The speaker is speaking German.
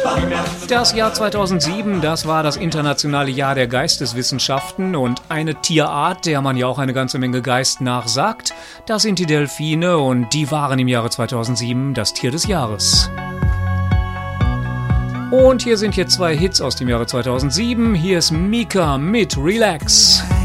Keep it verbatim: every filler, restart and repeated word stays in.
Das Jahr zweitausendsieben, das war das internationale Jahr der Geisteswissenschaften und eine Tierart, der man ja auch eine ganze Menge Geist nachsagt, das sind die Delfine und die waren im Jahre zweitausendsieben das Tier des Jahres. Und hier sind jetzt zwei Hits aus dem Jahre zweitausendsieben. Hier ist Mika mit Relax.